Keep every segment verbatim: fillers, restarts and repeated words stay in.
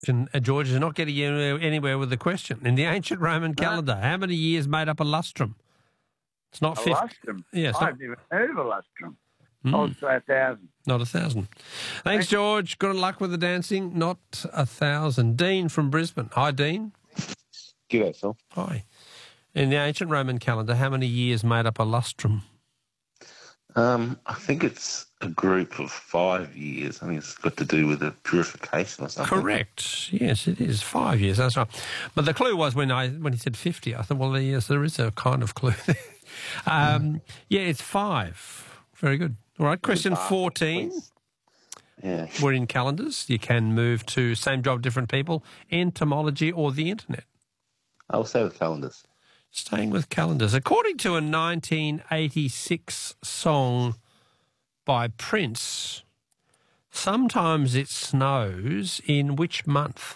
And uh, George is not getting anywhere, anywhere with the question. In the ancient Roman calendar, how many years made up a lustrum? It's not A fifty. lustrum? Yeah, it's I've not, never heard of a lustrum. Mm. I would say a thousand. not a thousand. Thanks, George. Good luck with the dancing. Not a thousand. Dean from Brisbane. Hi, Dean. G'day, Phil. Hi. In the ancient Roman calendar, how many years made up a lustrum? Um, I think it's a group of five years. I think it's got to do with the purification or something. Correct. Yes, it is. Five years. That's right. But the clue was when I when he said fifty, I thought, well, yes, there is a kind of clue there. um, yeah, it's five. Very good. All right, question fourteen. Yeah. We're in calendars. You can move to same job, different people, entomology or the internet. I'll say with calendars. Staying with calendars. According to a nineteen eighty-six song by Prince, sometimes it snows in which month?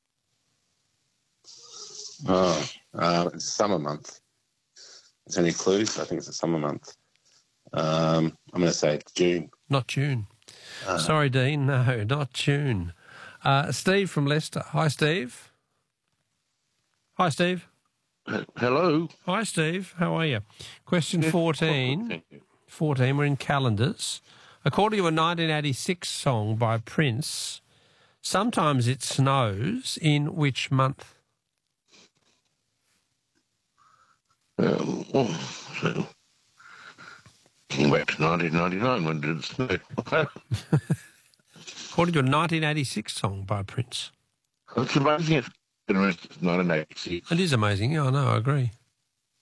Oh, uh, it's summer month. Is there any clues? I think it's a summer month. Um, I'm going to say June. Not June. Uh, Sorry, Dean. No, not June. Uh, Steve from Leicester. Hi, Steve. Hi, Steve. Hello. Hi, Steve. How are you? Question fourteen. Thank you. fourteen, we're in calendars. According to a nineteen eighty-six song by Prince, sometimes it snows in which month? Um, oh, so, back to nineteen ninety-nine, when did it snow? According to a nineteen eighty-six song by Prince. It's amazing it's been around since nineteen eighty-six. It is amazing. Yeah, I know. I agree.